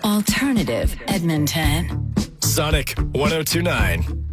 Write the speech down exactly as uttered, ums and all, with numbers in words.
Alternative Edmonton. Sonic one oh two point nine.